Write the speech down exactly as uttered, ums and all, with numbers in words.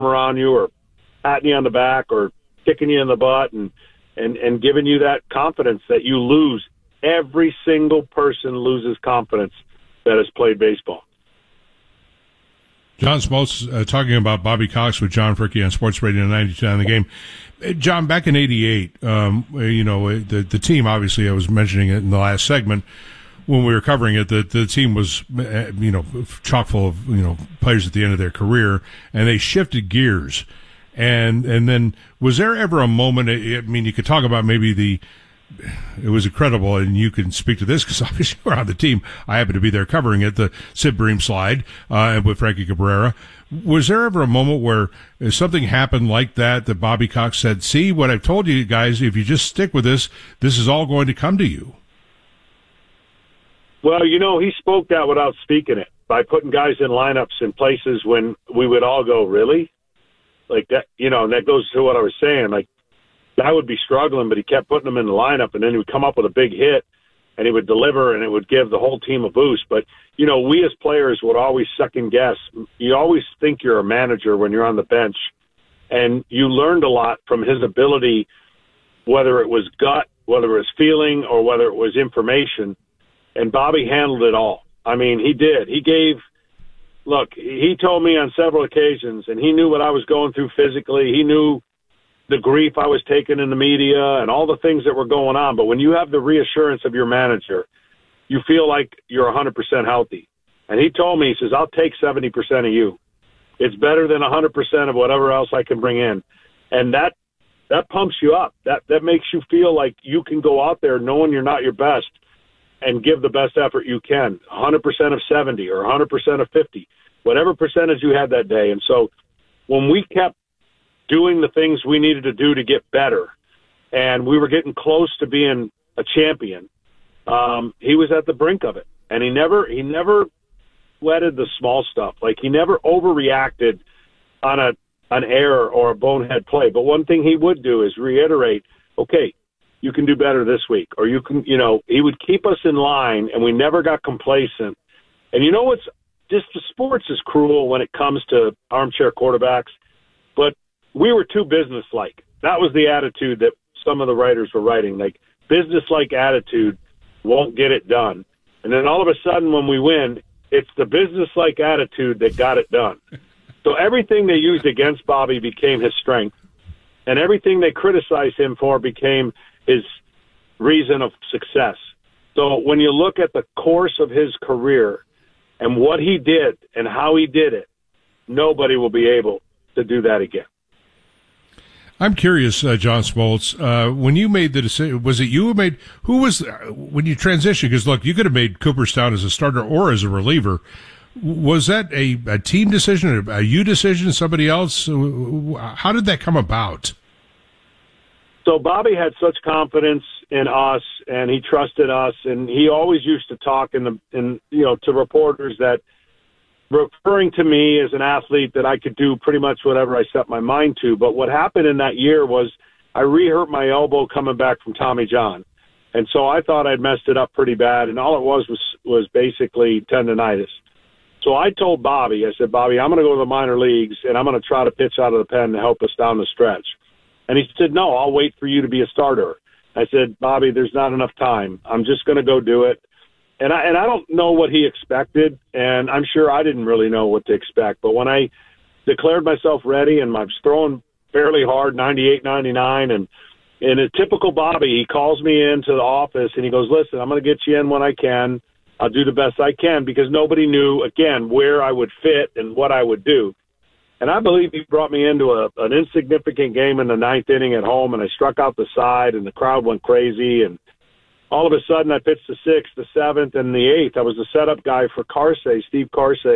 around you or patting you on the back or kicking you in the butt and, and, and giving you that confidence that you lose. Every single person loses confidence that has played baseball. John Smoltz uh, talking about Bobby Cox with John Fricke on Sports Radio ninety-two on the Game. Uh, John, back in eighty-eight, um, you know, the, the team, obviously, I was mentioning it in the last segment, when we were covering it, the, the team was, you know, chock full of, you know, players at the end of their career, and they shifted gears. And, and then was there ever a moment, I mean, you could talk about maybe the, it was incredible, and you can speak to this because obviously we're on the team. I happen to be there covering it, the Sid Bream slide, uh, with Frankie Cabrera. Was there ever a moment where something happened like that, that Bobby Cox said, see, what I've told you guys, if you just stick with this, this is all going to come to you? Well, you know, he spoke that without speaking it, by putting guys in lineups in places when we would all go, really? Like that, you know, and that goes to what I was saying. Like, I would be struggling, but he kept putting them in the lineup, and then he would come up with a big hit, and he would deliver, and it would give the whole team a boost. But, you know, we as players would always second-guess. You always think you're a manager when you're on the bench, and you learned a lot from his ability, whether it was gut, whether it was feeling, or whether it was information. And Bobby handled it all. I mean, he did. He gave – look, he told me on several occasions, and he knew what I was going through physically. He knew the grief I was taking in the media and all the things that were going on. But when you have the reassurance of your manager, you feel like you're one hundred percent healthy. And he told me, he says, I'll take seventy percent of you. It's better than one hundred percent of whatever else I can bring in. And that that pumps you up. That that makes you feel like you can go out there knowing you're not your best and give the best effort you can, one hundred percent of seventy or one hundred percent of fifty, whatever percentage you had that day. And so when we kept doing the things we needed to do to get better, and we were getting close to being a champion, um, he was at the brink of it. And he never he never sweated the small stuff. Like, he never overreacted on a an error or a bonehead play. But one thing he would do is reiterate, okay, you can do better this week. Or you can, you know, he would keep us in line, and we never got complacent. And you know what's, just the sports is cruel when it comes to armchair quarterbacks, but we were too businesslike. That was the attitude that some of the writers were writing. Like, businesslike attitude won't get it done. And then all of a sudden when we win, it's the businesslike attitude that got it done. So everything they used against Bobby became his strength, and everything they criticized him for became his reason of success. So when you look at the course of his career and what he did and how he did it, nobody will be able to do that again. I'm curious, uh, John Smoltz, uh, when you made the decision, was it you who made, who was, uh, when you transitioned, because look, you could have made Cooperstown as a starter or as a reliever. Was that a, a team decision, a you decision, somebody else? How did that come about? So Bobby had such confidence in us, and he trusted us, and he always used to talk in the, in, you know, to reporters that, referring to me as an athlete, that I could do pretty much whatever I set my mind to. But what happened in that year was I re-hurt my elbow coming back from Tommy John. And so I thought I'd messed it up pretty bad, and all it was was, was basically tendonitis. So I told Bobby, I said, Bobby, I'm going to go to the minor leagues, and I'm going to try to pitch out of the pen to help us down the stretch. And he said, no, I'll wait for you to be a starter. I said, Bobby, there's not enough time. I'm just going to go do it. And I, and I don't know what he expected, and I'm sure I didn't really know what to expect. But when I declared myself ready, and I was throwing fairly hard, ninety-eight, ninety-nine, and in a typical Bobby, he calls me into the office, and he goes, listen, I'm going to get you in when I can. I'll do the best I can, because nobody knew, again, where I would fit and what I would do. And I believe he brought me into a, an insignificant game in the ninth inning at home, and I struck out the side, and the crowd went crazy, and all of a sudden, I pitched the sixth, the seventh, and the eighth. I was the setup guy for Carsey, Steve Carsey.